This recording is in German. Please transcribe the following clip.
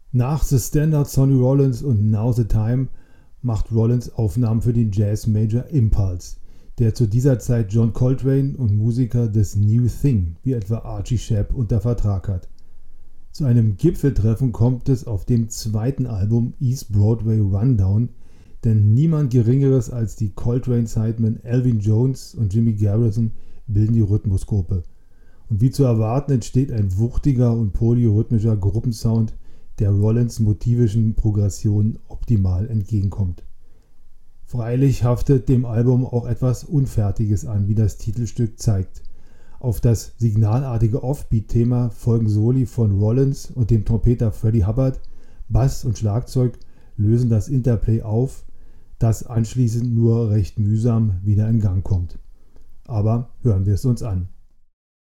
Nach The Standard Sonny Rollins und Now the Time macht Rollins Aufnahmen für den Jazz Major Impulse, der zu dieser Zeit John Coltrane und Musiker des New Thing wie etwa Archie Shepp unter Vertrag hat. Zu einem Gipfeltreffen kommt es auf dem zweiten Album East Broadway Rundown, denn niemand Geringeres als die Coltrane-Sidemen Elvin Jones und Jimmy Garrison bilden die Rhythmusgruppe. Und wie zu erwarten entsteht ein wuchtiger und polyrhythmischer Gruppensound, der Rollins motivischen Progressionen optimal entgegenkommt. Freilich haftet dem Album auch etwas Unfertiges an, wie das Titelstück zeigt. Auf das signalartige Offbeat-Thema folgen Soli von Rollins und dem Trompeter Freddie Hubbard, Bass und Schlagzeug lösen das Interplay auf, das anschließend nur recht mühsam wieder in Gang kommt. Aber hören wir es uns an.